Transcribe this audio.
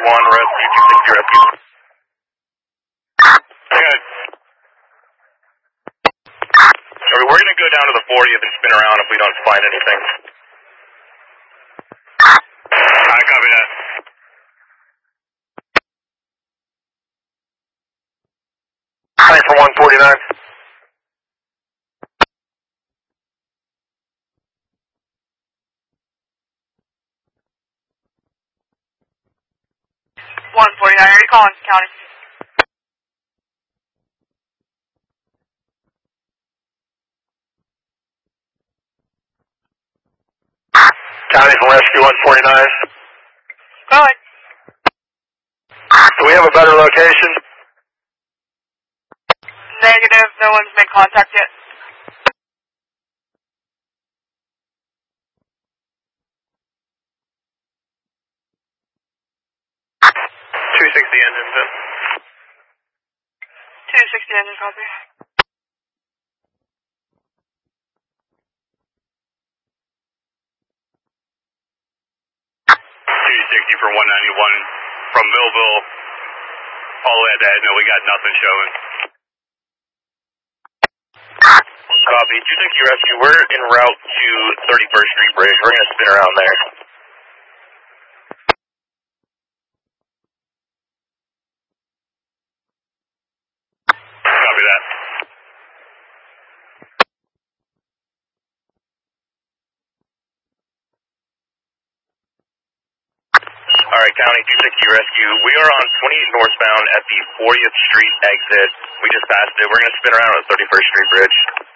rescue, 260 rescue. Okay. We're going to go down to the 40th and spin around if we don't find anything. Alright, copy that. Thanks for 149. Are you calling county? County from rescue 149. Go ahead. Do we have a better location? Negative, no one's made contact yet. .260 engines in. 260 engine copy. For 191 from Millville all the way to Edna, we got nothing showing. Copy, 260 rescue, we're en route to 31st Street Bridge. We're going to spin around there. Copy that. Alright, County 260 rescue, we are on 28 northbound at the 40th Street exit. We just passed it. We're going to spin around at 31st Street Bridge.